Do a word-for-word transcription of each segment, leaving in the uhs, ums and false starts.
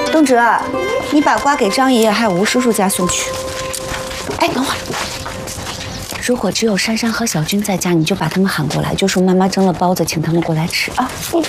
东哲，你把瓜给张爷爷还有吴叔叔家送去。哎，等会儿，如果只有珊珊和小军在家，你就把他们喊过来，就说妈妈蒸了包子，请他们过来吃啊。嗯。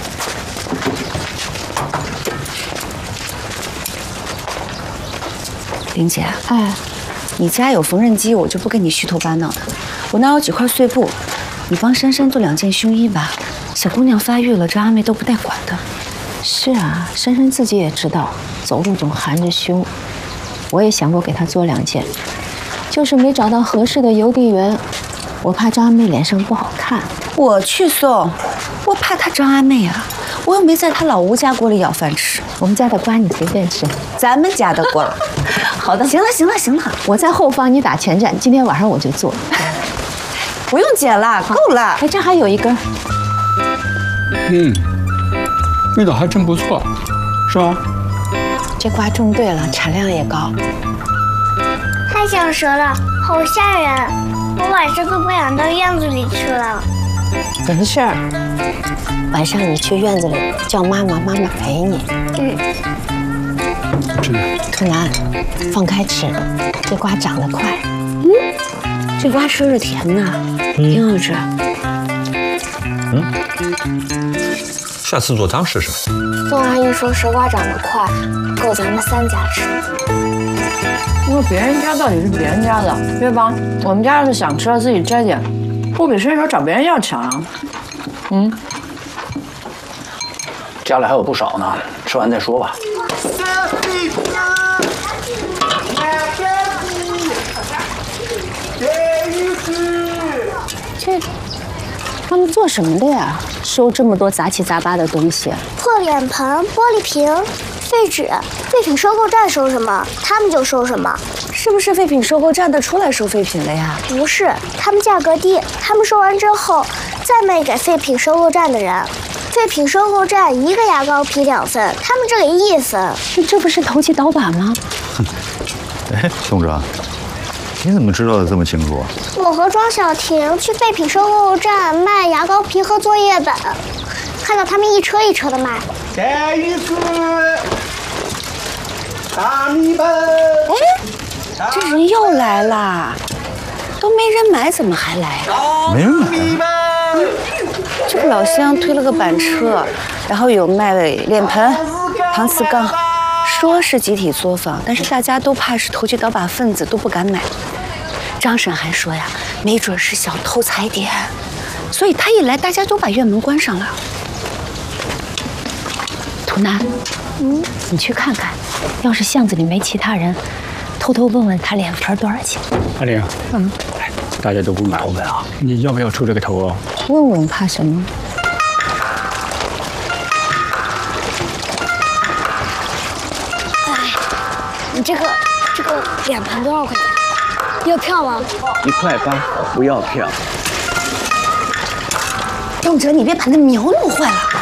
玲姐，哎，你家有缝纫机，我就不跟你虚头巴脑的。我那有几块碎布，你帮珊珊做两件胸衣吧。小姑娘发育了，这阿妹都不带管的。 是啊，珊珊自己也知道，走路总含着胸。我也想过给她做两件，就是没找到合适的邮递员，我怕张阿妹脸上不好看。 我去送，我怕她张阿妹啊，我又没在她老吴家锅里舀饭吃。 我们家的瓜你随便吃， 咱们家的瓜。好的，行了行了行了， 我在后方，你打前站，今天晚上我就做。 不用剪了，够了。 哎，这还有一根。 嗯，味道还真不错，是吧？ 这瓜种对了，产量也高。 太想蛇了，好吓人！我晚上都不想到院子里去了。 没事儿，晚上你去院子里叫妈妈，妈妈陪你。 嗯。 真的。 柯南，放开吃，这瓜长得快。 嗯，这瓜吃着甜呐，挺好吃。 嗯。下次做汤试试。 宋阿姨说蛇瓜长得快，够咱们三家吃。 因为别人家到底是别人家的，对吧？我们家要是想吃了自己摘点，不比伸手找别人要强啊。嗯， 家里还有不少呢，吃完再说吧。 这他们做什么的呀？收这么多杂七杂八的东西。 破脸盆、玻璃瓶、废纸，废品收购站收什么，他们就收什么。 是不是废品收购站的出来收废品了呀？ 不是，他们价格低，他们收完之后再卖给废品收购站的人。废品收购站一个牙膏批两份，他们这里一分。 这不是投机倒把吗？ 哎，东哲，你怎么知道的这么清楚啊？ 我和庄小婷去废品收购站卖牙膏皮和作业本，看到他们一车一车的卖。 这一次大米本。 哎，这人又来啦，都没人买，怎么还来呀？ 没人买。 嗯，这个老乡推了个板车，然后有卖脸盆、搪瓷缸，说是集体作坊，但是大家都怕是投机倒把分子，都不敢买。张婶还说呀，没准是小偷踩点，所以他一来，大家都把院门关上了。 图南，嗯，你去看看，要是巷子里没其他人，偷偷问问他脸盆多少钱。 阿玲，嗯，大家都不买，我们啊，你要不要出这个头啊？ 问问怕什么？ 哎，你这个这个脸盆多少块钱？要票吗？ 一块八，不要票。 东哲，你别把那苗弄坏了。